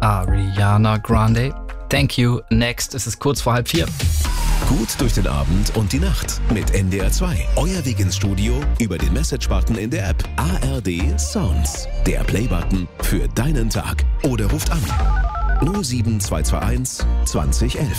Ariana Grande. Thank you. Next, es ist kurz vor 3:30. Gut durch den Abend und die Nacht mit NDR 2. Euer Weg ins Studio über den Message-Button in der App. ARD Sounds. Der Play-Button für deinen Tag. Oder ruft an 07221 2011.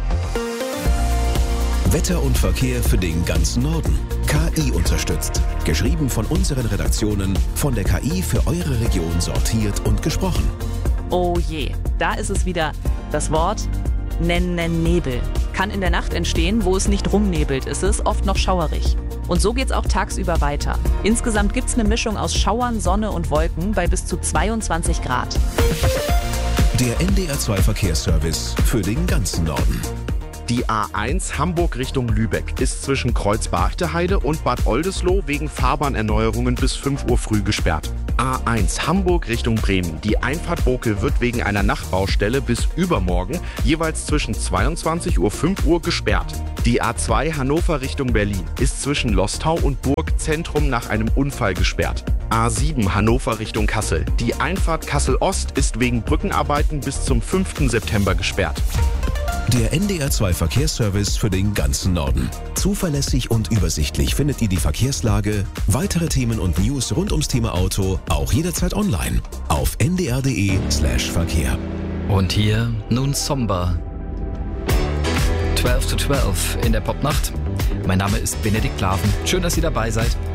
Wetter und Verkehr für den ganzen Norden. KI unterstützt. Geschrieben von unseren Redaktionen, von der KI für eure Region sortiert und gesprochen. Oh je, da ist es wieder. Das Wort Nebel. Kann in der Nacht entstehen, wo es nicht rumnebelt. Es ist oft noch schauerig. Und so geht's auch tagsüber weiter. Insgesamt gibt's eine Mischung aus Schauern, Sonne und Wolken bei bis zu 22 Grad. Der NDR 2 Verkehrsservice für den ganzen Norden. Die A1 Hamburg Richtung Lübeck ist zwischen Kreuz-Bargteheide und Bad Oldesloe wegen Fahrbahnerneuerungen bis 5 Uhr früh gesperrt. A1 Hamburg Richtung Bremen. Die Einfahrt Bokel wird wegen einer Nachtbaustelle bis übermorgen jeweils zwischen 22 Uhr 5 Uhr gesperrt. Die A2 Hannover Richtung Berlin ist zwischen Lostau und Burgzentrum nach einem Unfall gesperrt. A7 Hannover Richtung Kassel. Die Einfahrt Kassel-Ost ist wegen Brückenarbeiten bis zum 5. September gesperrt. Der NDR 2 Verkehrsservice für den ganzen Norden. Zuverlässig und übersichtlich findet ihr die Verkehrslage, weitere Themen und News rund ums Thema Auto auch jederzeit online auf ndr.de/Verkehr. Und hier nun Somber. 12 to 12 in der Popnacht. Mein Name ist Benedikt Laven. Schön, dass ihr dabei seid.